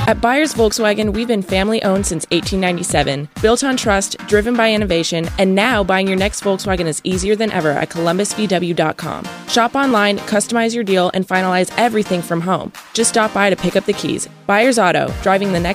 At Byers Volkswagen, we've been family-owned since 1897, built on trust, driven by innovation, and now buying your next Volkswagen is easier than ever at columbusvw.com. Shop online, customize your deal, and finalize everything from home. Just stop by to pick up the keys. Byers Auto, driving the next